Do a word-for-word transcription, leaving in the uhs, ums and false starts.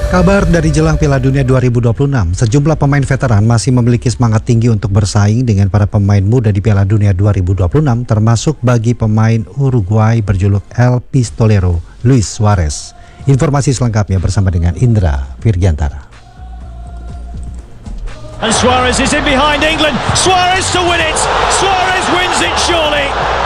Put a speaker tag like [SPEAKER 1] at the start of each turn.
[SPEAKER 1] Kabar dari jelang Piala Dunia dua ribu dua puluh enam, sejumlah pemain veteran masih memiliki semangat tinggi untuk bersaing dengan para pemain muda di Piala Dunia dua ribu dua puluh enam, termasuk bagi pemain Uruguay berjuluk El Pistolero, Luis Suarez. Informasi selengkapnya bersama dengan Indra Virgiantara.
[SPEAKER 2] And Suarez is in behind England. Suarez to win it. Suarez wins it surely.